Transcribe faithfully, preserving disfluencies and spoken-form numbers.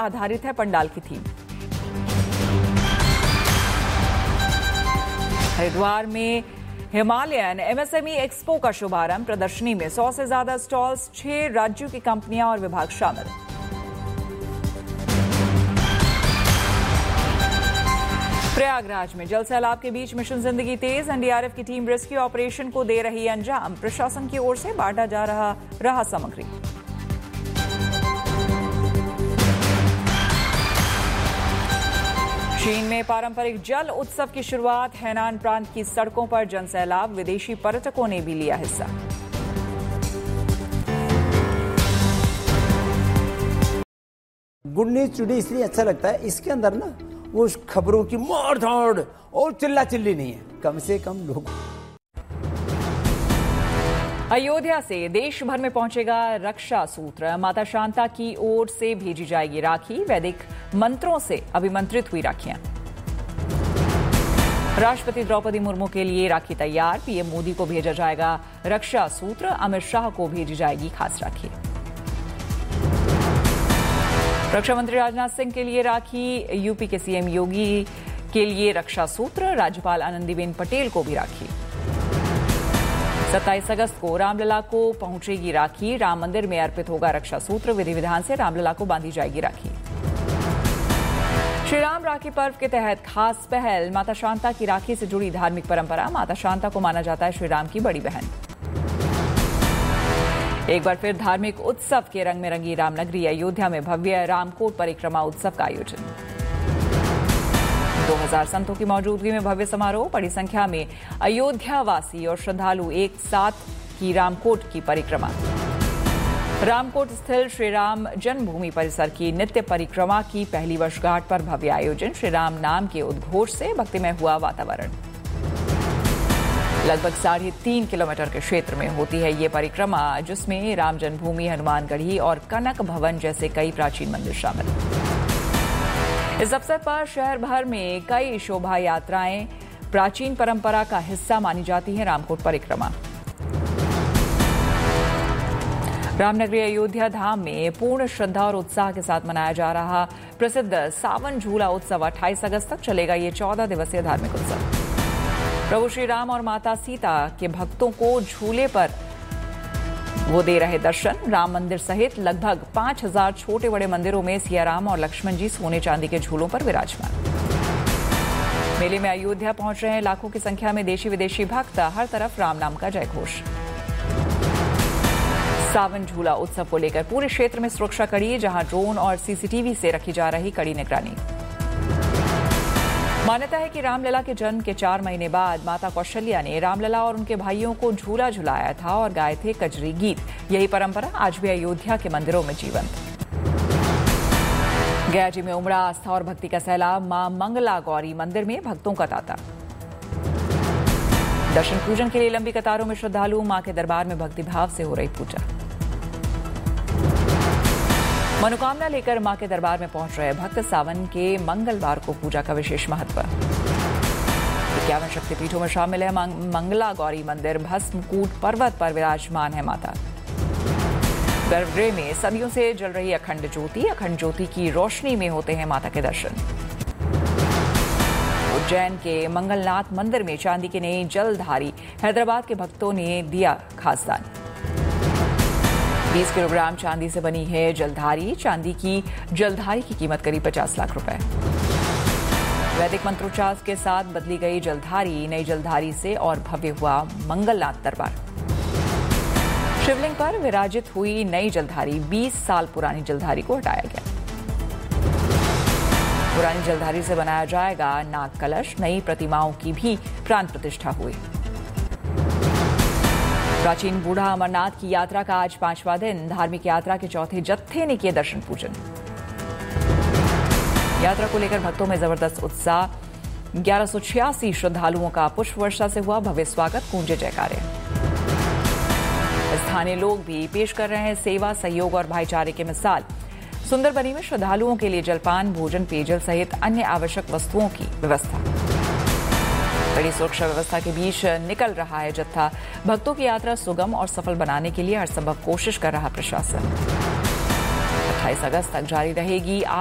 आधारित है पंडाल की थीम। हरिद्वार में हिमालयन एमएसएमई एक्सपो का शुभारंभ। प्रदर्शनी में सौ से ज्यादा स्टॉल्स, छह राज्यों की कंपनियां और विभाग शामिल। प्रयागराज में जल सैलाब के बीच मिशन जिंदगी तेज। एनडीआरएफ की टीम रेस्क्यू ऑपरेशन को दे रही अंजाम। प्रशासन की ओर से बांटा जा रहा राहत सामग्री। चीन में पारंपरिक जल उत्सव की शुरुआत। हैनान प्रांत की सड़कों पर जन सैलाब। विदेशी पर्यटकों ने भी लिया हिस्सा। गुड न्यूज टुडे इसलिए अच्छा लगता है, इसके अंदर ना वो खबरों की मार धाड़ और चिल्ला चिल्ली नहीं है, कम से कम लोग। अयोध्या से देश भर में पहुंचेगा रक्षा सूत्र। माता शांता की ओर से भेजी जाएगी राखी। वैदिक मंत्रों से अभिमंत्रित हुई राखियां। राष्ट्रपति द्रौपदी मुर्मू के लिए राखी तैयार। पीएम मोदी को भेजा जाएगा रक्षा सूत्र। अमित शाह को भेजी जाएगी खास राखी। रक्षा मंत्री राजनाथ सिंह के लिए राखी। यूपी के सीएम योगी के लिए रक्षा सूत्र। राज्यपाल आनंदीबेन पटेल को भी राखी। सत्ताईस अगस्त को रामलला को पहुंचेगी राखी। राम मंदिर में अर्पित होगा रक्षा सूत्र। विधि विधान से रामलला को बांधी जाएगी राखी। श्रीराम राखी पर्व के तहत खास पहल। माता शांता की राखी से जुड़ी धार्मिक परंपरा। माता शांता को माना जाता है श्रीराम की बड़ी बहन। एक बार फिर धार्मिक उत्सव के रंग में रंगी रामनगरी। अयोध्या में भव्य रामकोट परिक्रमा उत्सव का आयोजन। दो हज़ार संतों की मौजूदगी में भव्य समारोह। बड़ी संख्या में अयोध्यावासी और श्रद्धालु एक साथ की रामकोट की परिक्रमा। रामकोट स्थित श्रीराम जन्मभूमि परिसर की नित्य परिक्रमा की पहली वर्षगांठ पर भव्य आयोजन। श्रीराम नाम के उद्घोष से भक्तिमय हुआ वातावरण। लगभग साढ़े तीन किलोमीटर के क्षेत्र में होती है ये परिक्रमा, जिसमें राम जन्मभूमि, हनुमानगढ़ी और कनक भवन जैसे कई प्राचीन मंदिर शामिल। इस अवसर पर शहर भर में कई शोभा यात्राएं प्राचीन परंपरा का हिस्सा मानी जाती है। रामकोट परिक्रमा रामनगरी अयोध्या धाम में पूर्ण श्रद्धा और उत्साह के साथ मनाया जा रहा प्रसिद्ध सावन झूला उत्सव अट्ठाईस अगस्त तक चलेगा। ये चौदह दिवसीय धार्मिक उत्सव प्रभु श्री राम और माता सीता के भक्तों को झूले पर वो दे रहे दर्शन। राम मंदिर सहित लगभग पांच हजार छोटे बड़े मंदिरों में सियाराम और लक्ष्मण जी सोने चांदी के झूलों पर विराजमान। मेले में अयोध्या पहुंच रहे हैं लाखों की संख्या में देशी विदेशी भक्त। हर तरफ राम नाम का जयघोष। सावन झूला उत्सव को लेकर पूरे क्षेत्र में सुरक्षा कड़ी, जहां ड्रोन और सीसीटीवी से रखी जा रही कड़ी निगरानी। मान्यता है कि रामलला के जन्म के चार महीने बाद माता कौशल्या ने रामलला और उनके भाइयों को झूला झुलाया था और गाए थे कजरी गीत। यही परंपरा आज भी अयोध्या के मंदिरों में जीवंत। गया जी में उमड़ा आस्था और भक्ति का सैलाब। मां मंगला गौरी मंदिर में भक्तों का तांता। दर्शन पूजन के लिए लंबी कतारों में श्रद्धालु। मां के दरबार में भक्तिभाव से हो रही पूजा। मनोकामना लेकर मां के दरबार में पहुंच रहे भक्त। सावन के मंगलवार को पूजा का विशेष महत्व। इक्यावन शक्तिपीठों में शामिल है मंगला गौरी मंदिर। भस्मकूट पर्वत पर विराजमान है माता। गर्भगृह में सदियों से जल रही अखंड ज्योति। अखंड ज्योति की रोशनी में होते हैं माता के दर्शन। उज्जैन के मंगलनाथ मंदिर में चांदी की नई जलधारी। हैदराबाद के भक्तों ने दिया खास दान। बीस किलोग्राम चांदी से बनी है जलधारी। चांदी की जलधारी की कीमत करीब पचास लाख रुपए। वैदिक मंत्रोच्चार के साथ बदली गई जलधारी। नई जलधारी से और भव्य हुआ मंगलनाथ दरबार। शिवलिंग पर विराजित हुई नई जलधारी। बीस साल पुरानी जलधारी को हटाया गया। पुरानी जलधारी से बनाया जाएगा नाग कलश। नई प्रतिमाओं की भी प्राण प्रतिष्ठा हुई। प्राचीन बूढ़ा अमरनाथ की यात्रा का आज पांचवा दिन। धार्मिक यात्रा के चौथे जत्थे ने किए दर्शन पूजन। यात्रा को लेकर भक्तों में जबरदस्त उत्साह। ग्यारह सौ छियासी श्रद्धालुओं का पुष्प वर्षा से हुआ भव्य स्वागत। गूंजे जयकारे। स्थानीय लोग भी पेश कर रहे हैं सेवा, सहयोग और भाईचारे की मिसाल। सुंदरबनी में श्रद्धालुओं के लिए जलपान, भोजन, पेयजल सहित अन्य आवश्यक वस्तुओं की व्यवस्था। बड़ी सुरक्षा व्यवस्था के बीच निकल रहा है जत्था। भक्तों की यात्रा सुगम और सफल बनाने के लिए हर संभव कोशिश कर रहा प्रशासन। अट्ठाईस अगस्त तक जारी रहेगी